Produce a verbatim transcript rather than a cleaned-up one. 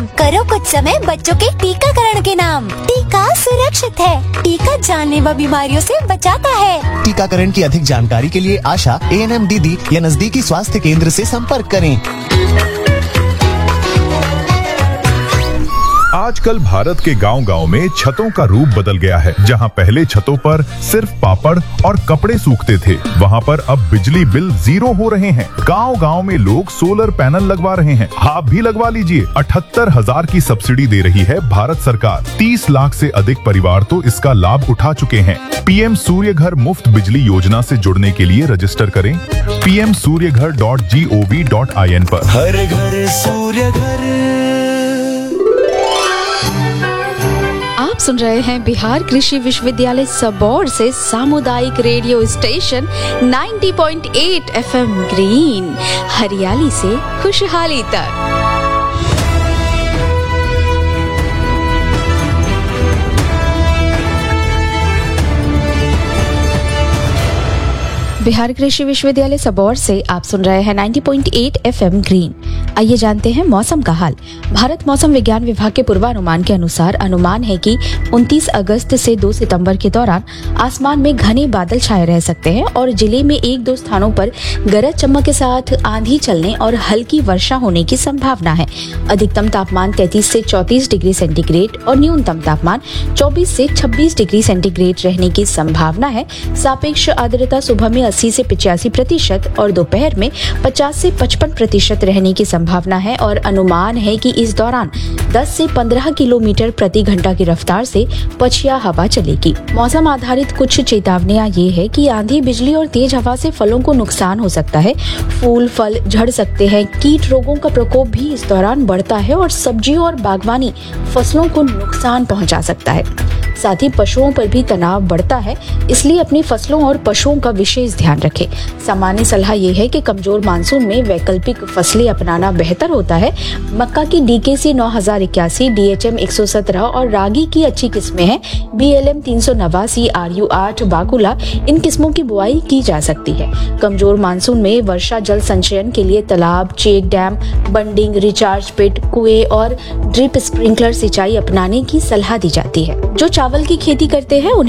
काम। करो कुछ समय बच्चों के टीकाकरण के नाम। टीका सुरक्षित है। टीका जानलेवा बीमारियों से बचाता है। टीकाकरण की अधिक जानकारी के लिए आशा, ए एन एम दीदी या नजदीकी स्वास्थ्य केंद्र से संपर्क करें। आजकल भारत के गांव-गांव में छतों का रूप बदल गया है। जहां पहले छतों पर सिर्फ पापड़ और कपड़े सूखते थे, वहां पर अब बिजली बिल जीरो हो रहे हैं। गांव-गांव में लोग सोलर पैनल लगवा रहे हैं। आप भी लगवा लीजिए। अठहत्तर हजार की सब्सिडी दे रही है भारत सरकार। तीस लाख से अधिक परिवार तो इसका लाभ उठा चुके हैं। पीएम सूर्य घर मुफ्त बिजली योजना से जुड़ने के लिए रजिस्टर करें पी एम सूर्य घर dot G O V dot I N पर। हर घर सूर्य घर। आप सुन रहे हैं बिहार कृषि विश्वविद्यालय सबौर से सामुदायिक रेडियो स्टेशन नब्बे पॉइंट आठ एफएम ग्रीन, हरियाली से खुशहाली तक। बिहार कृषि विश्वविद्यालय सबौर से आप सुन रहे हैं नब्बे पॉइंट आठ एफएम ग्रीन। आइए जानते हैं मौसम का हाल। भारत मौसम विज्ञान विभाग के पूर्वानुमान के अनुसार अनुमान है कि उनतीस अगस्त से दो सितंबर के दौरान आसमान में घने बादल छाए रह सकते हैं और जिले में एक दो स्थानों पर गरज चमक के साथ आंधी चलने और हल्की वर्षा होने की संभावना है। अधिकतम तापमान तैंतीस से चौंतीस डिग्री सेंटीग्रेड और न्यूनतम तापमान चौबीस से छब्बीस डिग्री सेंटीग्रेड रहने की संभावना है। सापेक्ष आर्द्रता सुबह में अस्सी से पचासी प्रतिशत और दोपहर में पचास से पचपन प्रतिशत रहने की संभावना है और अनुमान है कि इस दौरान दस से पंद्रह किलोमीटर प्रति घंटा की रफ्तार से पछिया हवा चलेगी। मौसम आधारित कुछ चेतावनियां ये है कि आंधी, बिजली और तेज हवा से फलों को नुकसान हो सकता है। फूल फल झड़ सकते हैं। कीट रोगों का प्रकोप भी इस दौरान बढ़ता है और सब्जियों और बागवानी फसलों को नुकसान पहुंचा सकता है। साथ ही पशुओं पर भी तनाव बढ़ता है, इसलिए अपनी फसलों और पशुओं का विशेष ध्यान रखें। सामान्य सलाह ये है कि कमजोर मानसून में वैकल्पिक फसलें अपनाना बेहतर होता है। मक्का की डी के सी नौ हजार इक्यासी, डी एच एम एक सौ सत्रह और रागी की अच्छी किस्में हैं। बी एल एम तीन सौ नवासी, आर यू आठ, बाकुला, इन किस्मों की बुआई की जा सकती है। कमजोर मानसून में वर्षा जल संचयन के लिए तालाब, check dam, bunding, recharge pit, कुएं और ड्रिप स्प्रिंकलर सिंचाई अपनाने की सलाह दी जाती है। जो चावल की खेती करते हैं उन्हें